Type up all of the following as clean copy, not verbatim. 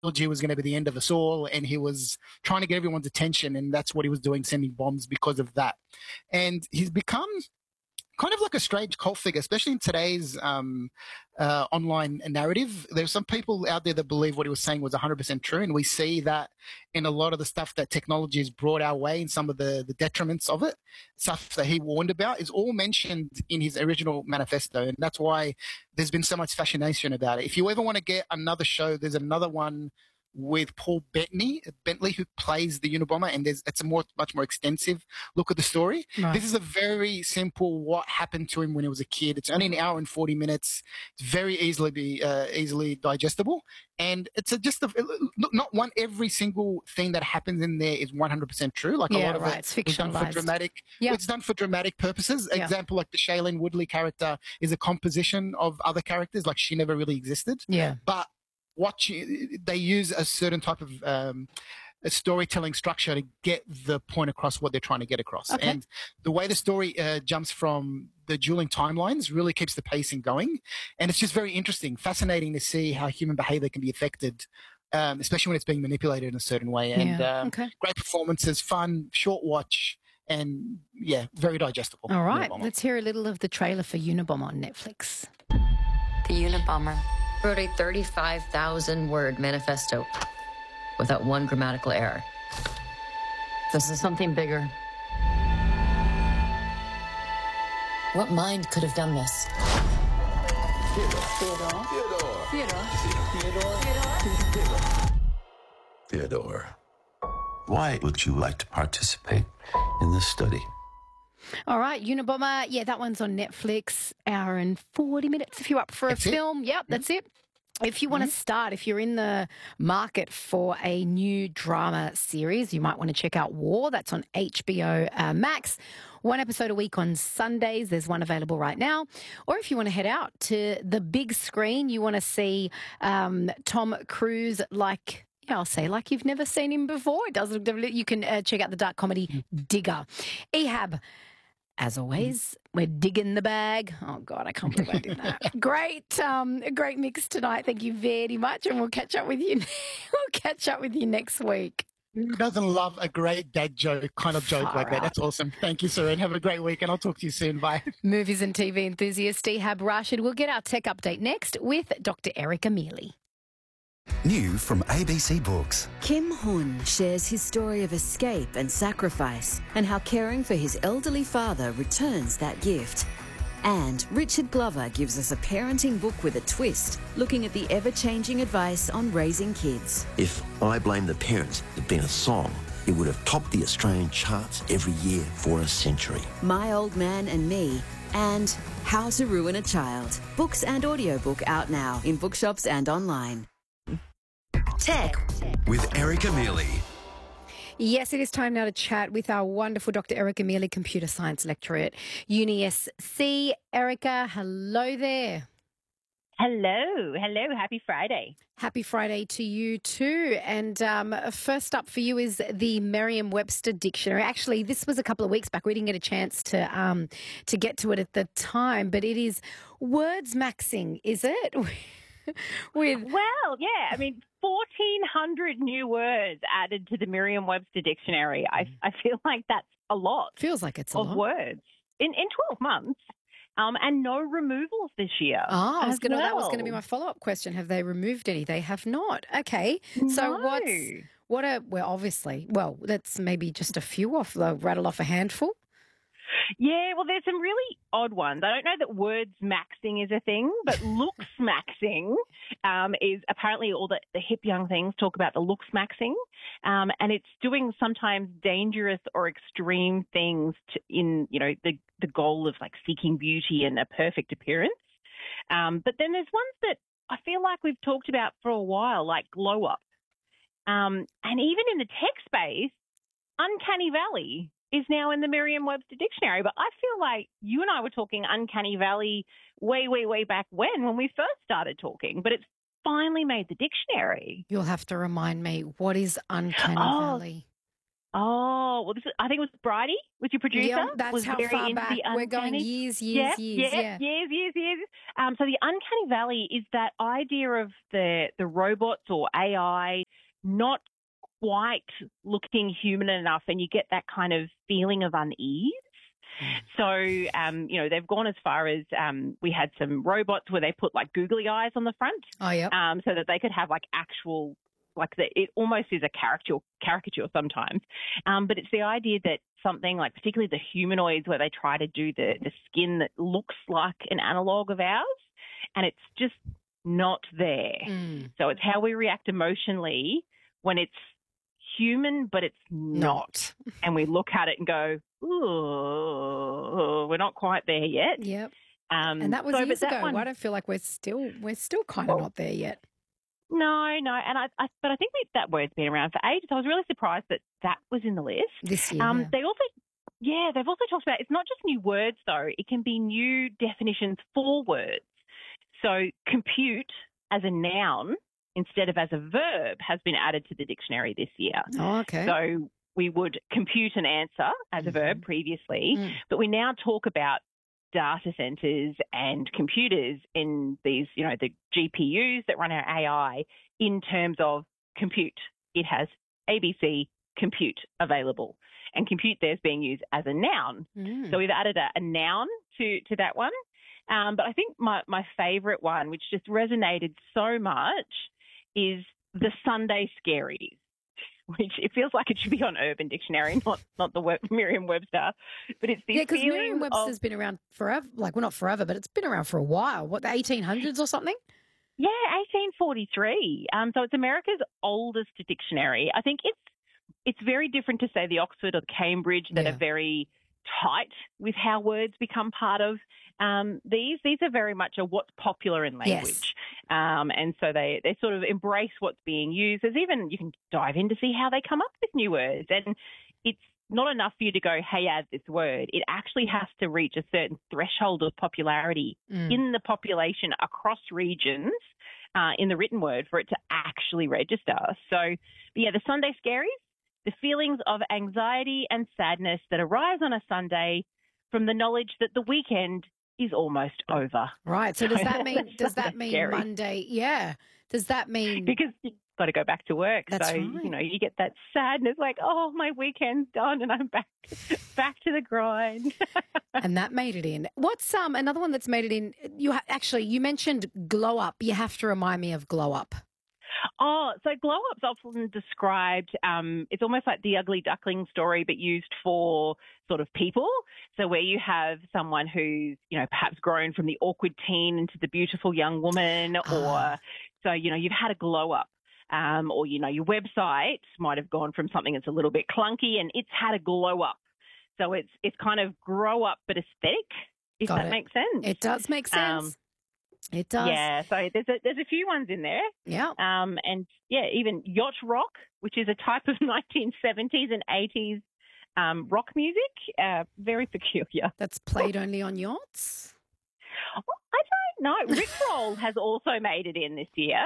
technology was going to be the end of us all, and he was trying to get everyone's attention, and that's what he was doing, sending bombs because of that. And he's become kind of like a strange cult figure, especially in today's online narrative. There's some people out there that believe what he was saying was 100% true, and we see that in a lot of the stuff that technology has brought our way and some of the detriments of it. Stuff that he warned about is all mentioned in his original manifesto, and that's why there's been so much fascination about it. If you ever want to get another show, there's another one with Paul Bentley, who plays the Unabomber, and it's a much more extensive look at the story. Right. This is a very simple what happened to him when he was a kid. It's only an hour and 40 minutes. It's very easily digestible, and it's not every single thing that happens in there is 100% true. Like a lot of it's it is done for dramatic. Yep. It's done for dramatic purposes. Example, like the Shailene Woodley character is a composition of other characters. Like she never really existed. Yeah. But they use a certain type of a storytelling structure to get the point across what they're trying to get across. Okay. And the way the story jumps from the dueling timelines really keeps the pacing going. And it's just very interesting, fascinating to see how human behavior can be affected, especially when it's being manipulated in a certain way. And great performances, fun, short watch, and very digestible. All right, let's hear a little of the trailer for Unabomber on Netflix. The Unabomber wrote a 35,000-word manifesto without one grammatical error. This is something bigger. What mind could have done this? Theodore, why would you like to participate in this study? All right, Unabomber. Yeah, that one's on Netflix. Hour and 40 minutes if you're up for a film. Yep, that's it. If you want to start, if you're in the market for a new drama series, you might want to check out War. That's on HBO Max. One episode a week on Sundays. There's one available right now. Or if you want to head out to the big screen, you want to see Tom Cruise like you've never seen him before. It does look, you can check out the dark comedy Digger. Ehab. As always, we're digging the bag. Oh, God, I can't believe I did that. Great mix tonight. Thank you very much, and we'll catch up with you. We'll catch up with you next week. Who doesn't love a great dad joke like that? That's awesome. Thank you, Serene. Have a great week, and I'll talk to you soon. Bye. Movies and TV enthusiast Ehab Rashid. We'll get our tech update next with Dr. Erica Mealy. New from ABC Books. Kim Hun shares his story of escape and sacrifice and how caring for his elderly father returns that gift. And Richard Glover gives us a parenting book with a twist, looking at the ever-changing advice on raising kids. If I Blame the Parents had been a song, it would have topped the Australian charts every year for a century. My Old Man and Me and How to Ruin a Child. Books and audiobook out now in bookshops and online. Tech with Erica Mealy. Yes, it is time now to chat with our wonderful Dr. Erica Mealy, computer science lecturer at UniSC. Erica, hello there. Hello. Happy Friday. Happy Friday to you too. And first up for you is the Merriam-Webster Dictionary. Actually, this was a couple of weeks back. We didn't get a chance to get to it at the time, but it is words maxing, is it? Well, yeah. I mean, 1,400 new words added to the Merriam-Webster Dictionary. I feel like that's a lot. Feels like it's a lot. Of words in 12 months. And no removals this year. That was going to be my follow-up question. Have they removed any? They have not. Okay. So let's maybe just a few rattle off a handful. Yeah, well, there's some really odd ones. I don't know that words maxing is a thing, but looks maxing is apparently all the hip young things talk about the looks maxing, and it's doing sometimes dangerous or extreme things in the goal of like seeking beauty and a perfect appearance. But then there's ones that I feel like we've talked about for a while, like glow up, and even in the tech space, uncanny valley is now in the Merriam-Webster Dictionary. But I feel like you and I were talking uncanny valley way, way, way back when we first started talking, but it's finally made the dictionary. You'll have to remind me, what is uncanny valley? Oh, well, I think it was Bridie, was your producer. Yeah, that's was how very far into back the we're going. uncanny. Years. Years. So the Uncanny Valley is that idea of the robots or AI not quite looking human enough, and you get that kind of feeling of unease. So, they've gone as far as we had some robots where they put like googly eyes on the front. Oh, yeah. So that they could have like actual, it almost is a caricature sometimes. But it's the idea that something like particularly the humanoids where they try to do the skin that looks like an analogue of ours, and it's just not there. So it's how we react emotionally when it's human, but it's not. And we look at it and go, ooh, we're not quite there yet. Yep. And that was years ago. I don't feel like we're still kind of not there yet. No. And but I think that word's been around for ages. I was really surprised that was in the list. This year. They've also talked about it's not just new words though. It can be new definitions for words. So compute as a noun instead of as a verb has been added to the dictionary this year. Oh, okay. So we would compute an answer as a verb previously, but we now talk about data centers and computers in these, the GPUs that run our AI in terms of compute. It has ABC compute available, and compute there's being used as a noun. So we've added a noun to that one. But I think my favourite one, which just resonated so much, is the Sunday Scaries, which it feels like it should be on Urban Dictionary, not the Merriam-Webster. But it's this because Merriam-Webster's been around forever. Like, well, not forever, but it's been around for a while. What, the 1800s or something? Yeah, 1843. So it's America's oldest dictionary. I think it's very different to, say, the Oxford or the Cambridge that are very tight with how words become part of these. These are very much a what's popular in language. Yes. And so they sort of embrace what's being used. There's even, you can dive in to see how they come up with new words. And it's not enough for you to go, hey, add this word. It actually has to reach a certain threshold of popularity in the population across regions in the written word for it to actually register. So, the Sunday Scaries, the feelings of anxiety and sadness that arise on a Sunday from the knowledge that the weekend is almost over. Right. So does that mean scary. Monday? Yeah. Does that mean because you've got to go back to work? That's so right. You get that sadness, like, oh, my weekend's done and I'm back to the grind. And that made it in. What's another one that's made it in? You mentioned glow up. You have to remind me of glow up. Oh, so glow up's often described, it's almost like the ugly duckling story, but used for sort of people. So where you have someone who's, perhaps grown from the awkward teen into the beautiful young woman, or so, you've had a glow up. Or, your website might have gone from something that's a little bit clunky and it's had a glow up. So it's kind of grow up but aesthetic, if that makes sense. It does make sense. It does. Yeah, so there's a few ones in there. Yeah. And even yacht rock, which is a type of 1970s and 80s rock music, very peculiar. That's played only on yachts? I don't know. Rickroll has also made it in this year.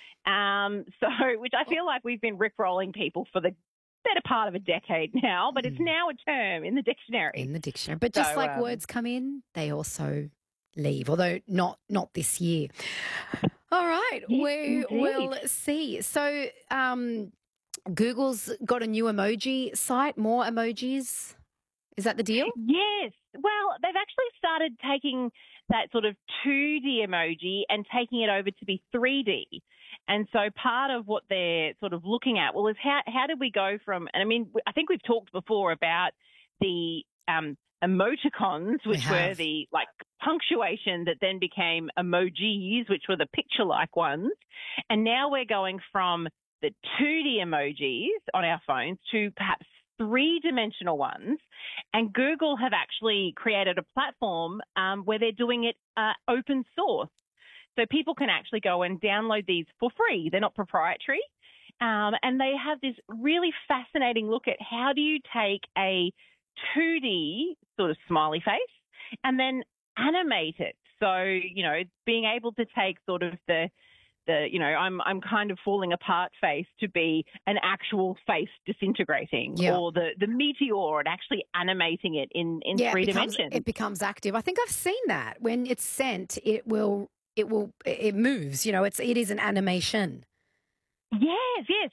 Which I feel like we've been rickrolling people for the better part of a decade now, but it's now a term in the dictionary. But just like words come in, they also leave, although not this year. All right, we will see. So Google's got a new emoji site, more emojis. Is that the deal? Yes. Well, they've actually started taking that sort of 2D emoji and taking it over to be 3D. And so part of what they're sort of looking at, is how did we go from, and I mean, I think we've talked before about the emoticons, which were the punctuation that then became emojis, which were the picture-like ones. And now we're going from the 2D emojis on our phones to perhaps three-dimensional ones. And Google have actually created a platform where they're doing it open source. So people can actually go and download these for free. They're not proprietary. And they have this really fascinating look at how do you take a 2D sort of smiley face and then animate it. So, being able to take sort of the I'm kind of falling apart face to be an actual face disintegrating, or the meteor and actually animating it in three dimensions. It becomes active. I think I've seen that. When it's sent, it moves. It is an animation. Yes.